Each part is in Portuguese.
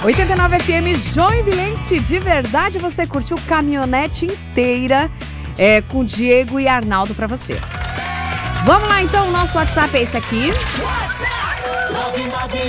89 FM Joinvilense, de verdade você curtiu caminhonete inteira com Diego e Arnaldo pra você. Vamos lá então, o nosso WhatsApp é esse aqui. WhatsApp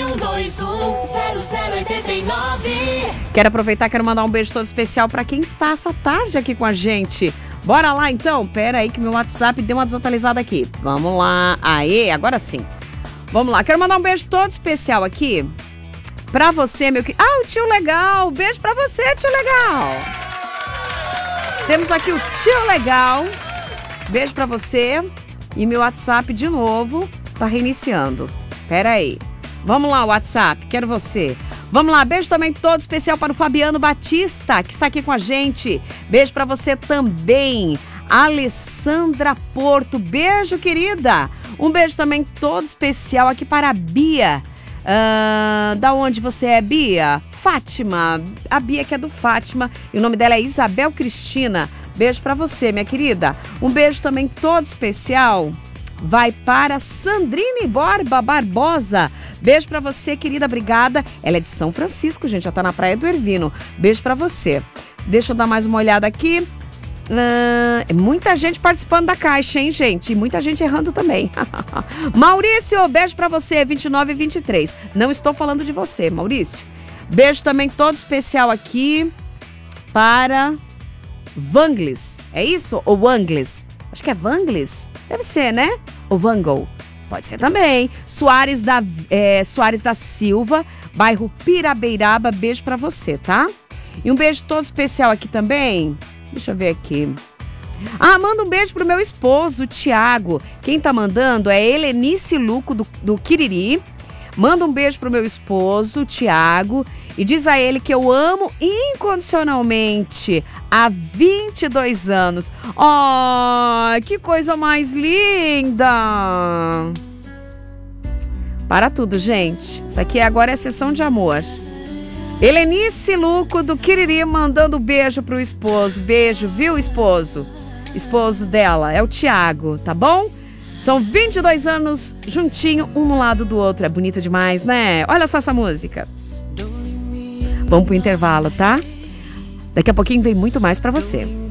991210089. Quero aproveitar, quero mandar um beijo todo especial pra quem está essa tarde aqui com a gente. Bora lá então, pera aí que meu WhatsApp deu uma desatualizada aqui. Vamos lá, aê, agora sim. Vamos lá, quero mandar um beijo todo especial aqui pra você, meu querido. Ah, o tio legal, beijo pra você, tio legal. Temos aqui o tio legal, beijo pra você. E meu WhatsApp de novo tá reiniciando. Pera aí, vamos lá, WhatsApp, quero você. Vamos lá, beijo também todo especial para o Fabiano Batista, que está aqui com a gente. Beijo para você também, Alessandra Porto. Beijo, querida. Um beijo também todo especial aqui para a Bia. Da onde você é, Bia? Fátima. A Bia que é do Fátima. E o nome dela é Isabel Cristina. Beijo para você, minha querida. Um beijo também todo especial vai para Sandrine Borba Barbosa. Beijo pra você, querida, obrigada. Ela é de São Francisco, gente, já tá na Praia do Ervino. Beijo pra você. Deixa eu dar mais uma olhada aqui. Muita gente participando da caixa, hein, gente? E muita gente errando também. Maurício, beijo pra você, 29 e 23. Não estou falando de você, Maurício. Beijo também todo especial aqui para Vanglis. É isso? Ou Vanglis? Acho que é Vanglis. Deve ser, né? Ou Vangle. Pode ser também. Soares da Silva, bairro Pirabeiraba. Beijo pra você, tá? E um beijo todo especial aqui também. Deixa eu ver aqui. Manda um beijo pro meu esposo, o Thiago. Quem tá mandando é Helenice Luco, do Quiriri. Manda um beijo pro meu esposo, o Thiago. E diz a ele que eu amo incondicionalmente há 22 anos. Oh, que coisa mais linda! Para tudo, gente. Isso aqui agora é sessão de amor. Helenice Luco, do Quiriri, mandando beijo pro esposo. Beijo, viu, esposo? Esposo dela é o Thiago, tá bom? São 22 anos juntinho, um no lado do outro. É bonito demais, né? Olha só essa música. Vamos pro intervalo, tá? Daqui a pouquinho vem muito mais pra você.